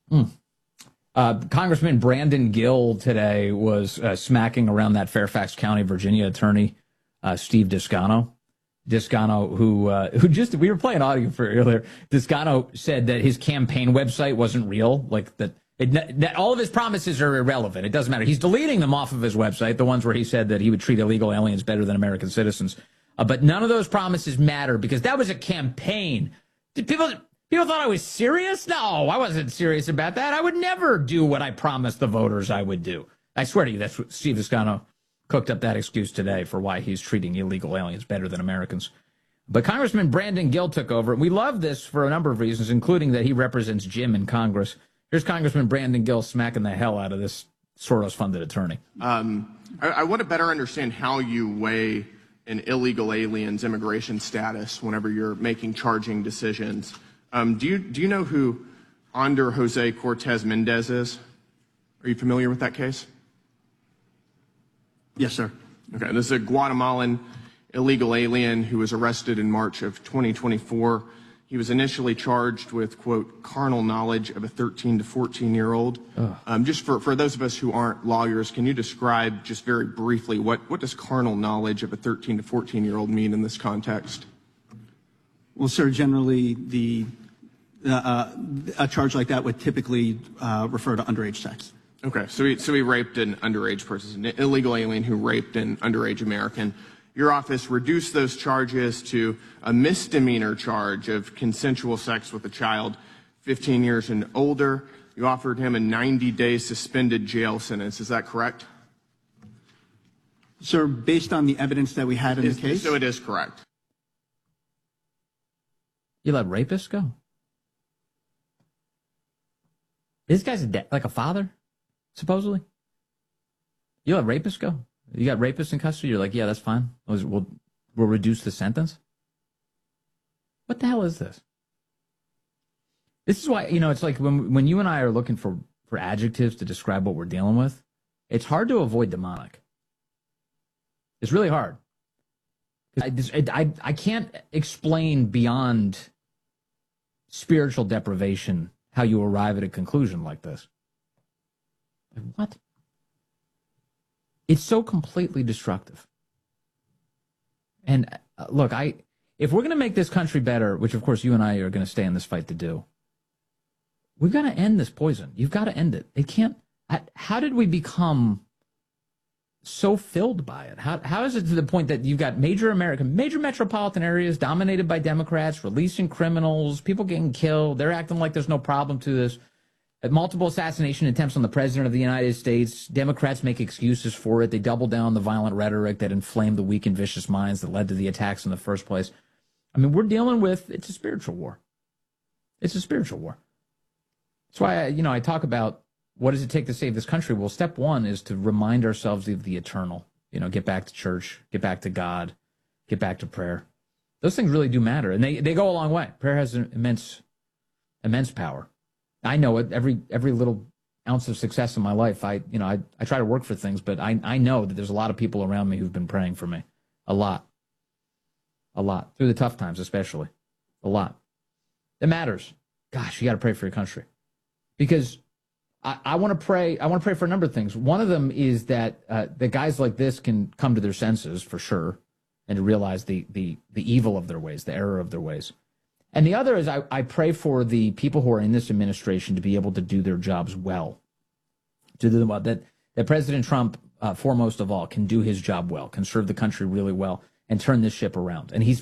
Congressman Brandon Gill today was smacking around that Fairfax County, Virginia attorney, Steve Descano. Descano, who just, we were playing audio for earlier. Descano said that his campaign website wasn't real, like that all of his promises are irrelevant. It doesn't matter. He's deleting them off of his website, the ones where he said that he would treat illegal aliens better than American citizens. But none of those promises matter because that was a campaign. Did people thought I was serious? No, I wasn't serious about that. I would never do what I promised the voters I would do. I swear to you, that's what Steve Descano cooked up that excuse today for why he's treating illegal aliens better than Americans. But Congressman Brandon Gill took over. We love this for a number of reasons, including that he represents Jim in Congress. Here's Congressman Brandon Gill smacking the hell out of this Soros-funded attorney. I want to better understand how you weigh an illegal alien's immigration status whenever you're making charging decisions. Do you know who Ander Jose Cortez Mendez is? Are you familiar with that case? Yes, sir. Okay, this is a Guatemalan illegal alien who was arrested in March of 2024. He was initially charged with, quote, carnal knowledge of a 13 to 14-year-old. Just for those of us who aren't lawyers, can you describe just very briefly what does carnal knowledge of a 13 to 14-year-old mean in this context? Well, sir, generally a charge like that would typically refer to underage sex. Okay, so he raped an underage person, an illegal alien who raped an underage American. Your office reduced those charges to a misdemeanor charge of consensual sex with a child 15 years and older. You offered him a 90-day suspended jail sentence. Is that correct? Sir, based on the evidence that we had in the case? So it is correct. You let rapists go? This guy's like a father, supposedly? You let rapists go? You got rapists in custody? You're like, yeah, that's fine. We'll reduce the sentence? What the hell is this? This is why, it's like when you and I are looking for adjectives to describe what we're dealing with, it's hard to avoid demonic. It's really hard. I can't explain beyond spiritual deprivation how you arrive at a conclusion like this. What? It's so completely destructive. And look, if we're going to make this country better, which of course you and I are going to stay in this fight to do, we've got to end this poison. You've got to end it. It can't. How did we become so filled by it? How is it to the point that you've got major metropolitan areas dominated by Democrats, releasing criminals, people getting killed, they're acting like there's no problem to this. At multiple assassination attempts on the president of the United States, Democrats make excuses for it. They double down the violent rhetoric that inflamed the weak and vicious minds that led to the attacks in the first place. I mean, we're dealing with, it's a spiritual war. It's a spiritual war. That's why, I talk about what does it take to save this country? Well, step one is to remind ourselves of the eternal. Get back to church, get back to God, get back to prayer. Those things really do matter, and they go a long way. Prayer has an immense power. I know it. Every little ounce of success in my life, I try to work for things, but I know that there's a lot of people around me who've been praying for me. A lot. Through the tough times, especially. A lot. It matters. Gosh, you got to pray for your country. Because I want to pray. I want to pray for a number of things. One of them is that guys like this can come to their senses for sure, and to realize the evil of their ways, the error of their ways. And the other is I pray for the people who are in this administration to be able to do their jobs well. To do them well. That President Trump, foremost of all, can do his job well, can serve the country really well, and turn this ship around. And he's